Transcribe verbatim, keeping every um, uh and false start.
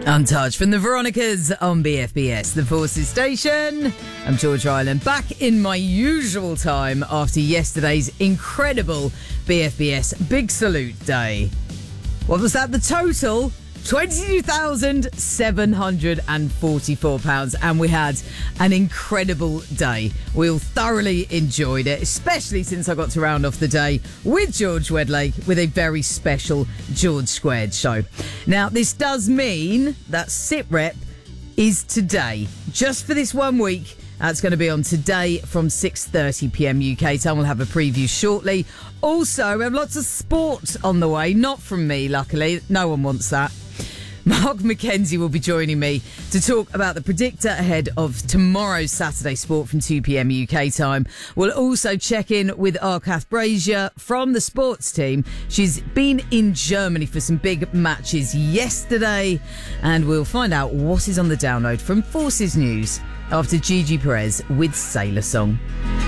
Untouched from the Veronicas on B F B S, the Forces Station. I'm George Ryland, back in my usual time after yesterday's incredible B F B S Big Salute Day. What was that? The total? twenty-two thousand seven hundred forty-four pounds, and we had an incredible day. We all thoroughly enjoyed it, especially since I got to round off the day with George Wedlake with a very special George Squared show. Now, this does mean that SitRep is today, just for this one week. That's going to be on today from six thirty p.m. U K time. We'll have a preview shortly. Also, we have lots of sport on the way, not from me, luckily. No one wants that. Mark McKenzie will be joining me to talk about the predictor ahead of tomorrow's Saturday Sport from two p.m. U K time. We'll also check in with Arkath Brazier from the sports team. She's been in Germany for some big matches yesterday, and we'll find out what is on the download from Forces News after Gigi Perez with Sailor Song.